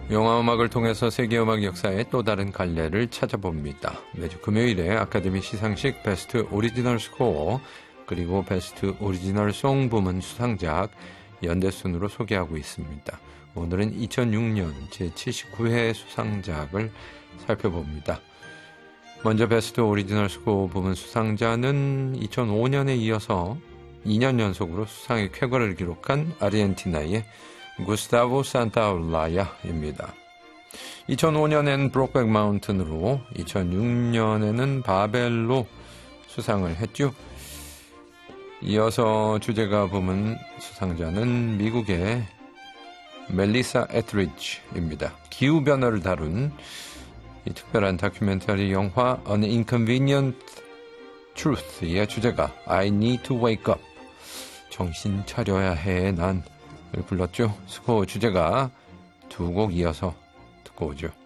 영화음악을 통해서 세계음악 역사의 또 다른 갈래를 찾아봅니다. 매주 금요일에 아카데미 시상식 베스트 오리지널 스코어 그리고 베스트 오리지널 송 부문 수상작 연대순으로 소개하고 있습니다. 오늘은 2006년 제79회 수상작을 살펴봅니다. 먼저 베스트 오리지널 스코어 부문 수상자는 2005년에 이어서 2년 연속으로 수상의 쾌거를 기록한 아르헨티나의 구스타보 산타올라야입니다. 2005년엔 브록백 마운튼으로 2006년에는 바벨로 수상을 했죠. 이어서 주제가 부문 수상자는 미국의 멜리사 에트리지입니다. 기후변화를 다룬 이 특별한 다큐멘터리 영화 An Inconvenient Truth의 주제가 I Need to Wake Up, 정신 차려야 해 난을 불렀죠. 스코어 주제가 두 곡 이어서 듣고 오죠.